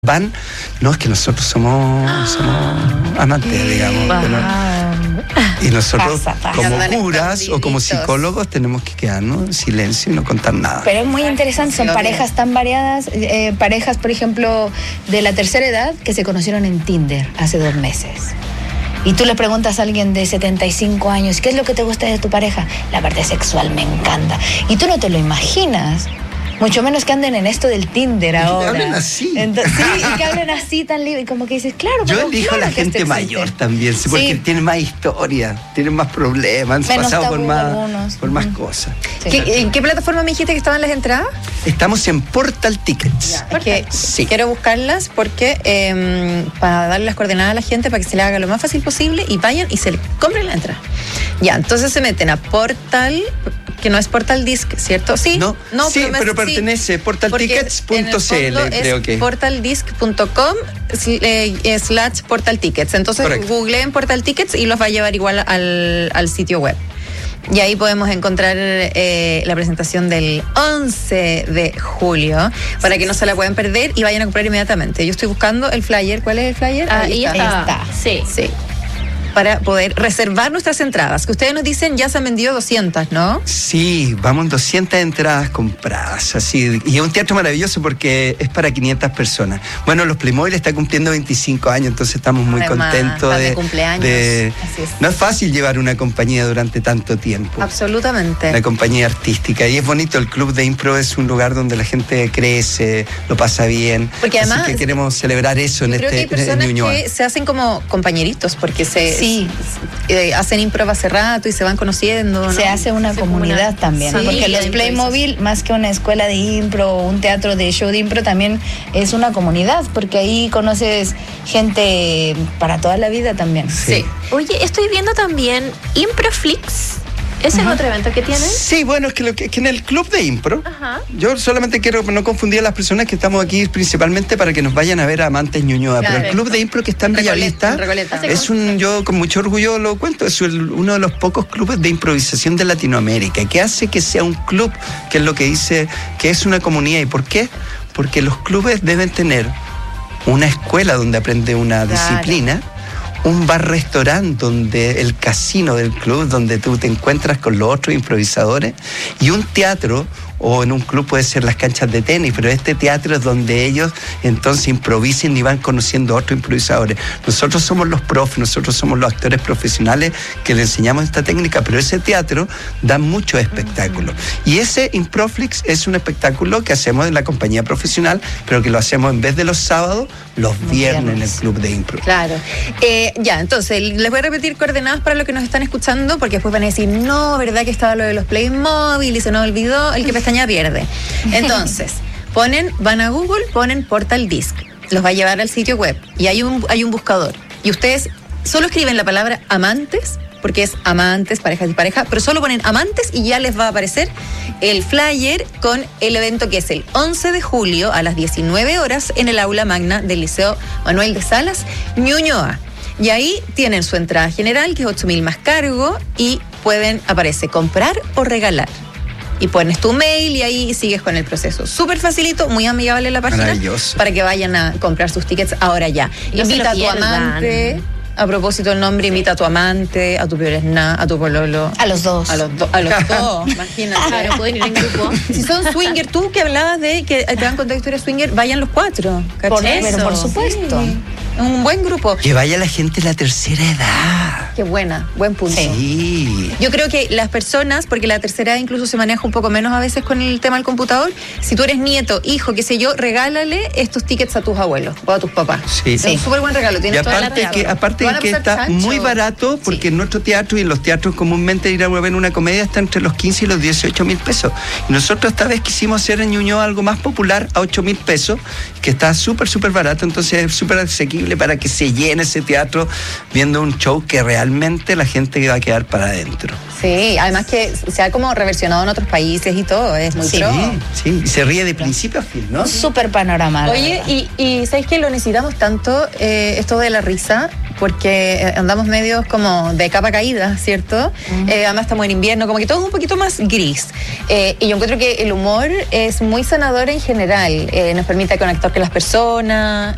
van, no, es que nosotros somos amantes, digamos. Bueno, y nosotros como curas o como psicólogos tenemos que quedarnos en silencio y no contar nada. Pero es muy interesante, son parejas tan variadas, parejas, por ejemplo, de la tercera edad que se conocieron en Tinder hace 2 meses. Y tú le preguntas a alguien de 75 años, ¿qué es lo que te gusta de tu pareja? La parte sexual me encanta. Y tú no te lo imaginas. Mucho menos que anden en esto del Tinder ahora. Y que hablen así. Entonces, sí, y que hablen así tan libre. Y como que dices, claro, yo pero elijo claro a la gente mayor también, porque tienen más historia, tienen más problemas, han pasado por más cosas. Sí. ¿En qué plataforma me dijiste que estaban las entradas? Estamos en Portal Tickets. Quiero buscarlas porque para darle las coordenadas a la gente para que se le haga lo más fácil posible y vayan y se compren la entrada. Ya, entonces se meten a Portal, que no es Portal Disc, ¿cierto? Sí, sí, pero pertenece portaltickets.cl, creo que. portaltickets.com/portaltickets. Entonces googleen Portal Tickets y los va a llevar igual al sitio web. Y ahí podemos encontrar la presentación del 11 de julio para que no se la puedan perder y vayan a comprar inmediatamente. Yo estoy buscando el flyer. ¿Cuál es el flyer? Ahí está. Sí. Para poder reservar nuestras entradas, que ustedes nos dicen ya se han vendido 200, ¿no? Sí, vamos 200 entradas compradas, así, y es un teatro maravilloso porque es para 500 personas. Bueno, los Playmobil está cumpliendo 25 años, entonces estamos muy contentos de cumpleaños. Así es. No es fácil llevar una compañía durante tanto tiempo. Absolutamente. Una compañía artística, y es bonito, el Club de Impro es un lugar donde la gente crece, lo pasa bien. Porque además, así que queremos celebrar eso en creo que hay personas que se hacen como compañeritos, porque hacen impro hace rato y se van conociendo, ¿no? Se hace una comunidad también, sí, porque los Playmobil, más que una escuela de impro o un teatro de show de impro, también es una comunidad, porque ahí conoces gente para toda la vida también. Sí. Oye, estoy viendo también Improflix. ¿Ese es otro evento que tienen? Sí, bueno, es que en el Club de Impro, yo solamente quiero no confundir a las personas que estamos aquí principalmente para que nos vayan a ver a Amantes Ñuñoa, pero el Club de Impro que está en Bellavista es yo con mucho orgullo lo cuento, es uno de los pocos clubes de improvisación de Latinoamérica, que hace que sea un club, que es lo que dice, que es una comunidad. ¿Y por qué? Porque los clubes deben tener una escuela donde aprende una disciplina, un bar-restaurante donde el casino del club, donde tú te encuentras con los otros improvisadores, y un teatro, o en un club puede ser las canchas de tenis, pero este teatro es donde ellos entonces improvisen y van conociendo a otros improvisadores. Nosotros somos los profes, nosotros somos los actores profesionales que le enseñamos esta técnica, pero ese teatro da muchos espectáculos. Y ese Improflix es un espectáculo que hacemos en la compañía profesional, pero que lo hacemos en vez de los sábados, los viernes en el Club de Impro. Claro. Ya, entonces, les voy a repetir coordenadas para los que nos están escuchando, porque después van a decir, no, ¿verdad que estaba lo de los Playmobil y se nos olvidó? El que pestaña pierde. Entonces, van a Google, ponen Portal Disc, los va a llevar al sitio web y hay un buscador. Y ustedes solo escriben la palabra amantes, porque es amantes, parejas y pareja, pero solo ponen amantes y ya les va a aparecer el flyer con el evento que es el 11 de julio a las 19 horas en el aula magna del Liceo Manuel de Salas, Ñuñoa. Y ahí tienen su entrada general, que es 8.000 más cargo, y aparece comprar o regalar. Y pones tu mail y ahí sigues con el proceso. Súper facilito, muy amigable la página. Para que vayan a comprar sus tickets ahora ya. Invita a tu amante. A propósito del nombre, invita a tu amante, a tu piolesna, a tu pololo. A los dos. A los dos, imagínate. Claro, pueden ir en grupo. Si son swinger, tú que hablabas de que te van a contar historias swinger, vayan los 4. Pero por supuesto. Sí. Un buen grupo. Que vaya la gente de la tercera edad. Qué buen punto. Sí. Yo creo que las personas, porque la tercera edad incluso se maneja un poco menos a veces con el tema del computador, si tú eres nieto, hijo, qué sé yo, regálale estos tickets a tus abuelos o a tus papás. Sí. Es un súper buen regalo. Y aparte que está muy barato, porque en nuestro teatro y en los teatros comúnmente ir a ver una comedia está entre los 15 y los 18.000 pesos. Y nosotros esta vez quisimos hacer en Ñuñoa algo más popular a 8.000 pesos, que está súper barato, entonces es súper asequible para que se llene ese teatro viendo un show que realmente la gente va a quedar para adentro. Sí, además que se ha como reversionado en otros países y todo, es muy pro. Sí, y se ríe de principio a fin, ¿no? Súper panorama. Oye, y ¿sabes qué? Lo necesitamos tanto, esto de la risa, porque andamos medios como de capa caída, ¿cierto? Además estamos en invierno, como que todo es un poquito más gris. Y yo encuentro que el humor es muy sanador en general, nos permite conectar con las personas,